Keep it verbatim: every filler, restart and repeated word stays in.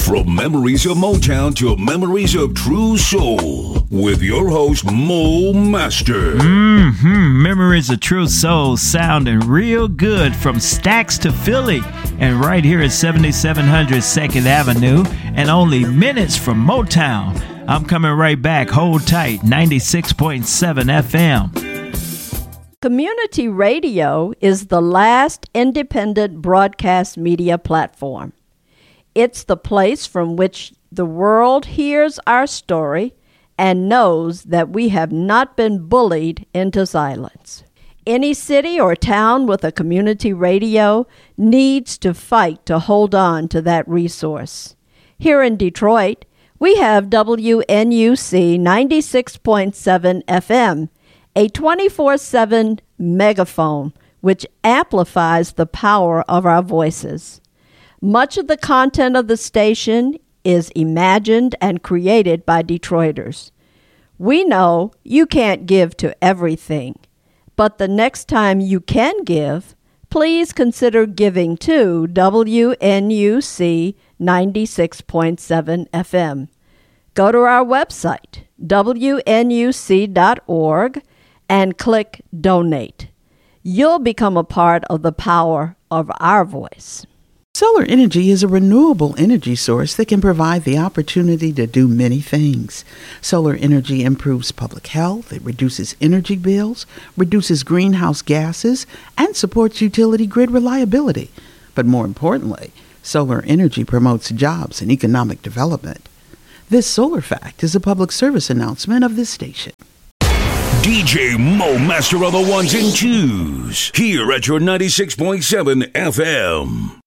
From memories of Motown to memories of true soul, with your host, Mo Master. Mm-hmm. Memories of true soul sounding real good from Stax to Philly and right here at seventy-seven hundred second Avenue and only minutes from Motown. I'm coming right back. Hold tight. ninety-six point seven F M. Community radio is the last independent broadcast media platform. It's the place from which the world hears our story and knows that we have not been bullied into silence. Any city or town with a community radio needs to fight to hold on to that resource. Here in Detroit, we have W N U C ninety-six point seven F M, a twenty-four seven megaphone which amplifies the power of our voices. Much of the content of the station is imagined and created by Detroiters. We know you can't give to everything, but the next time you can give, please consider giving to W N U C ninety-six point seven F M. Go to our website, W N U C dot org, and click Donate. You'll become a part of the power of our voice. Solar energy is a renewable energy source that can provide the opportunity to do many things. Solar energy improves public health, it reduces energy bills, reduces greenhouse gases, and supports utility grid reliability. But more importantly, solar energy promotes jobs and economic development. This Solar Fact is a public service announcement of this station. D J Mo Master of the ones and twos, here at your ninety-six point seven F M.